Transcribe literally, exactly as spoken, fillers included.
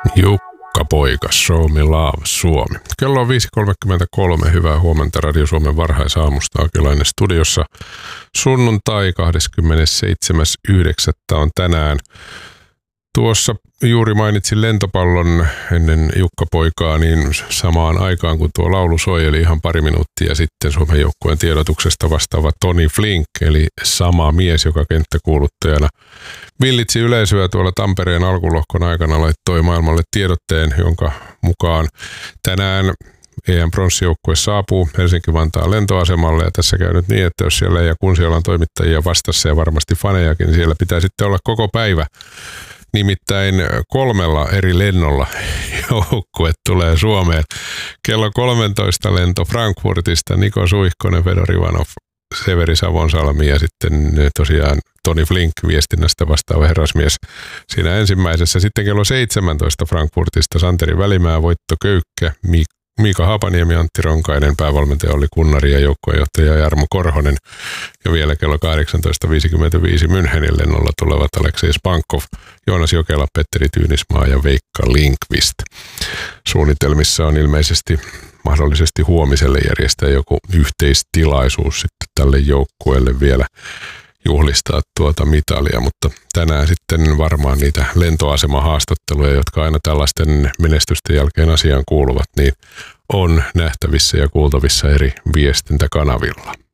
Jukka Poika, Show Me Love, Suomi. Kello on viisi kolmekymmentäkolme. Hyvää huomenta Radio Suomen varhaisaamusta. Akelainen studiossa. Sunnuntai kahdeskymmenesseitsemäs yhdeksättä on tänään. Tuossa juuri mainitsin lentopallon ennen Jukka Poikaa, niin samaan aikaan kun tuo laulu soi, eli ihan pari minuuttia sitten Suomen joukkueen tiedotuksesta vastaava Tony Flink, eli sama mies, joka kenttäkuuluttajana villitsi yleisöä tuolla Tampereen alkulohkon aikana, laittoi maailmalle tiedotteen, jonka mukaan tänään E M-pronssijoukkue saapuu Helsinki-Vantaan lentoasemalle, ja tässä käy nyt niin, että jos siellä ja kun siellä on toimittajia vastassa ja varmasti fanejakin, niin siellä pitää sitten olla koko päivä. Nimittäin kolmella eri lennolla joukkue tulee Suomeen. Kello kolmetoista lento Frankfurtista, Niko Suihkonen, Fedor Ivanov, Severi Savonsalmi ja sitten tosiaan Tony Flink, viestinnästä vastaava herrasmies siinä ensimmäisessä. Sitten kello seitsemäntoista Frankfurtista Santeri Välimäe, Voitto Köykkä, Miika Haapaniemi, Antti Ronkainen, päävalmentaja Olli Kunnari ja joukkueenjohtaja Jarmo Korhonen. Ja vielä kello kahdeksantoista viisikymmentäviisi Münchenin lennolla tulevat Aleksei Spankov, Joonas Jokela, Petteri Tyynismaa ja Veikka Lindqvist. Suunnitelmissa on ilmeisesti mahdollisesti huomiselle järjestää joku yhteistilaisuus sitten tälle joukkueelle vielä juhlistaa tuota mitalia, mutta tänään sitten varmaan niitä lentoasemahaastatteluja, jotka aina tällaisten menestysten jälkeen asiaan kuuluvat, niin on nähtävissä ja kuultavissa eri viestintäkanavilla.